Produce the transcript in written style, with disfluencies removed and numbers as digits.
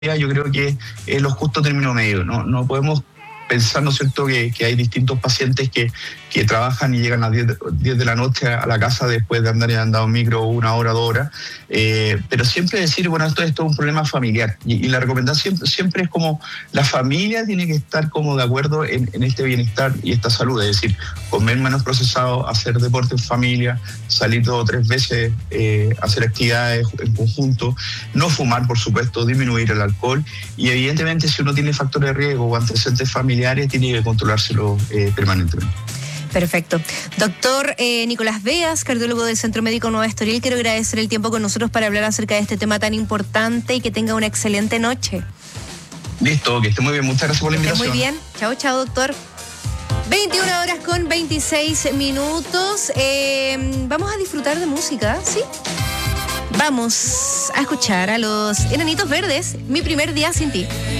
yo creo que es lo justo término medio. No podemos pensar, ¿no es cierto?, que hay distintos pacientes que trabajan y llegan a las 10 de la noche a la casa después de andado en micro 1 hora, 2 horas. Pero siempre decir, bueno, esto es un problema familiar. Y la recomendación siempre es como la familia tiene que estar como de acuerdo en este bienestar y esta salud. Es decir, comer menos procesado, hacer deporte en familia, salir 2 o 3 veces, hacer actividades en conjunto, no fumar, por supuesto, disminuir el alcohol. Y evidentemente, si uno tiene factores de riesgo o antecedentes familiares, tiene que controlárselo permanentemente. Perfecto. Doctor Nicolás Beas, cardiólogo del Centro Médico Nueva Estoril, quiero agradecer el tiempo con nosotros para hablar acerca de este tema tan importante y que tenga una excelente noche. Listo, que esté muy bien. Muchas gracias por la invitación. Muy bien. Chao, chao, doctor. 21:26. Vamos a disfrutar de música, ¿sí? Vamos a escuchar a los Enanitos Verdes, Mi primer día sin ti.